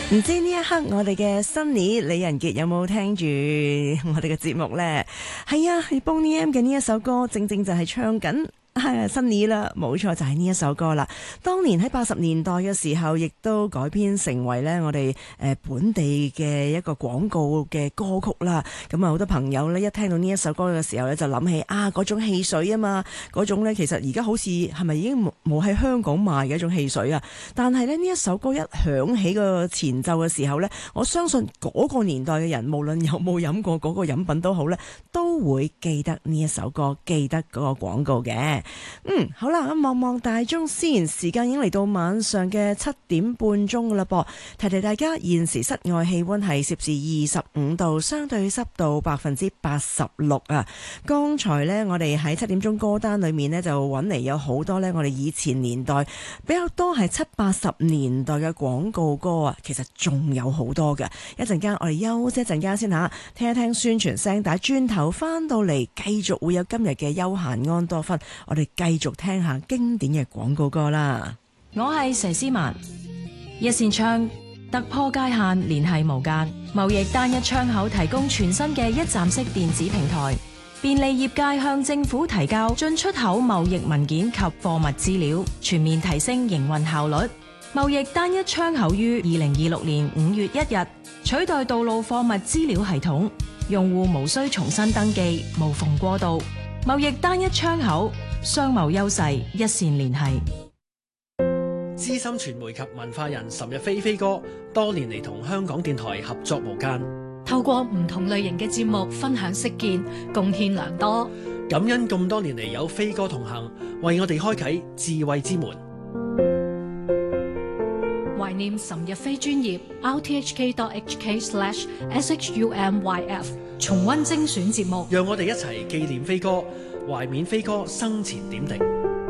唔知呢一刻我哋嘅 Sunny 李仁傑有冇聽住我哋嘅節目呢？係啊，Boney M 嘅呢一首歌正正就係唱緊Sunny啦，冇錯就係呢一首歌啦。當年喺80年代嘅時候，亦都改編成為呢我哋本地嘅一個廣告嘅歌曲啦。咁啊，好多朋友呢一聽到呢一首歌嘅時候呢，就諗起嗰種汽水啊嘛，嗰種呢其實而家好似係咪已經冇喺香港賣嘅一種汽水啊？但係呢一首歌一響起個前奏嘅時候呢，我相信嗰個年代嘅人，無論有冇飲過嗰個飲品都好呢，都會記得呢一首歌，記得嗰個廣告嘅。好啦，咁望望大鐘先，時間已經嚟到晚上嘅7點半鐘噶啦噃。提提大家，現時室外氣溫係攝氏25度，相對濕度86%啊。剛才呢，我哋喺7點鐘歌單裏面呢，就揾嚟有好多呢，我哋以前年代比較多係70、80年代嘅廣告歌啊，其實仲有好多嘅。一陣間我哋休息一陣間先吓，聽一聽宣傳聲帶，轉頭翻到嚟繼續會有今日嘅休閒安多芬。我哋繼續聽下經典嘅廣告歌啦。 我係佘詩曼，一線窗突破界限，聯繫無間，貿易單一窗口提供全新嘅一站式電子平台，便利業界向政府提交進出口貿易文件及貨物資料，全面提升營運效率。貿易單一窗口於2026年5月1日取代道路貨物資料系統，用戶無需重新登記，無縫過渡。貿易單一窗口，商貿優勢一線聯繫。 資深傳媒及文化人岑日飛哥，多年嚟同香港電台合作無間， 透過唔同類型嘅節目分享識見，貢獻良多。 感恩咁多年嚟有飛哥同行，為我哋開啟智慧之門。 懷念岑日飛專頁 rthk.hk/shumyf 重溫精選節目， 讓我哋一齊紀念飛哥，懷緬飛哥生前點滴。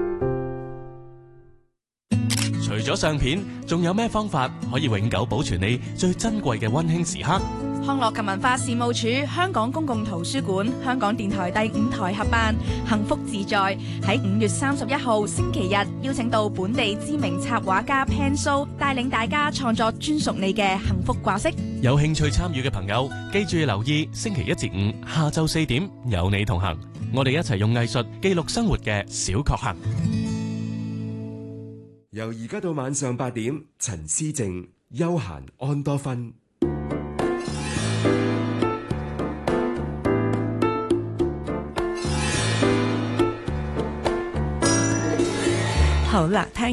除咗相片，仲有咩方法可以永久保存你最珍貴嘅溫馨時刻？ 康樂及文化事務署、香港公共圖書館、香港電台第5台合辦幸福自在，喺5月31號星期日邀請到本地知名插畫家 Pen So 帶領大家創作專屬你嘅幸福掛飾。 有興趣參與嘅朋友，記住留意星期1至5下晝4點，有你同行，我哋一齊用藝術記錄生活嘅小確幸。 由而家到晚上8點，陳思靜休閒安多芬。 好啦，聽